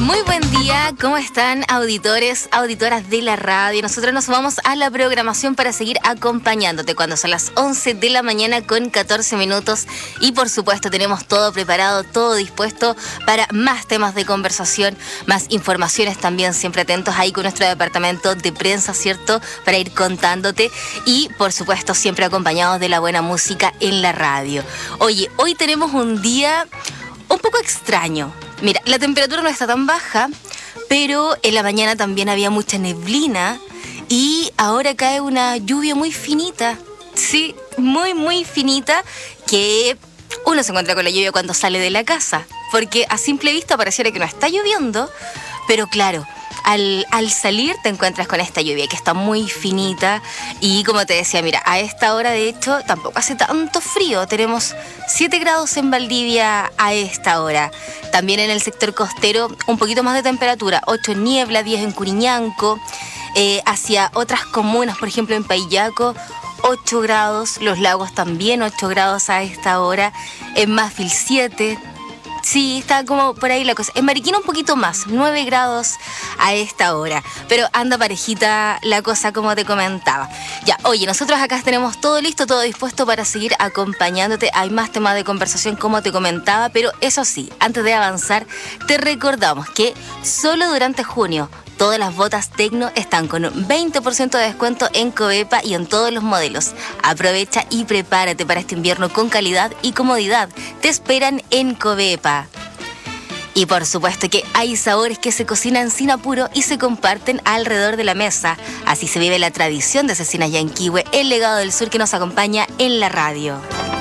Muy buen día, ¿cómo están auditores, auditoras de la radio? Nosotros nos vamos a la programación para seguir acompañándote cuando son las 11 de la mañana con 14 minutos y por supuesto tenemos todo preparado, todo dispuesto para más temas de conversación, más informaciones también, siempre atentos ahí con nuestro departamento de prensa, ¿cierto? Para ir contándote y por supuesto siempre acompañados de la buena música en la radio. Oye, hoy tenemos un día un poco extraño. Mira, la temperatura no está tan baja, pero en la mañana también había mucha neblina y ahora cae una lluvia muy finita. Sí, muy finita, que uno se encuentra con la lluvia cuando sale de la casa, porque a simple vista pareciera que no está lloviendo, pero claro, al salir te encuentras con esta lluvia que está muy finita y como te decía, mira, a esta hora de hecho tampoco hace tanto frío, tenemos 7 grados en Valdivia a esta hora. También en el sector costero un poquito más de temperatura, 8 en Niebla, 10 en Curiñanco, hacia otras comunas, por ejemplo en Paillaco, 8 grados, Los Lagos también 8 grados a esta hora, en Mafil 7. Sí, está como por ahí la cosa. En Mariquina un poquito más, 9 grados a esta hora. Pero anda parejita la cosa como te comentaba. Ya, oye, nosotros acá tenemos todo listo, todo dispuesto para seguir acompañándote. Hay más temas de conversación como te comentaba, pero eso sí, antes de avanzar, te recordamos que solo durante junio todas las botas Tecno están con un 20% de descuento en Covepa y en todos los modelos. Aprovecha y prepárate para este invierno con calidad y comodidad. Te esperan en Covepa. Y por supuesto que hay sabores que se cocinan sin apuro y se comparten alrededor de la mesa. Así se vive la tradición de Cecinas Yanquihue, el legado del sur que nos acompaña en la radio.